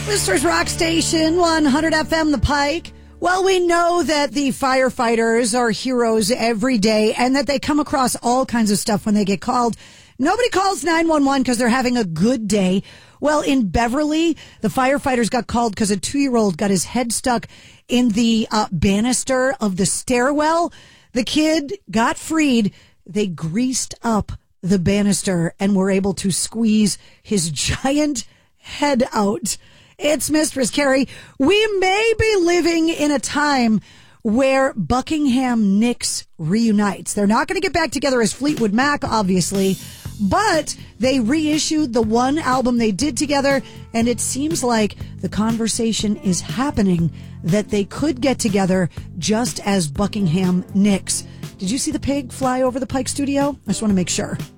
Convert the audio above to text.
Mr. Rock Station, 100 FM The Pike. Well, we know that the firefighters are heroes every day and that they come across all kinds of stuff when they get called. Nobody calls 911 because they're having a good day. Well, in Beverly, the firefighters got called because a 2-year-old got his head stuck in the banister of the stairwell. The kid got freed. They greased up the banister and were able to squeeze his giant head out. It's Mistress Carrie. We may be living in a time where Buckingham Nicks reunites. They're not going to get back together as Fleetwood Mac, obviously, but they reissued the one album they did together, and it seems like the conversation is happening that they could get together just as Buckingham Nicks. Did you see the pig fly over the Pike studio? I just want to make sure.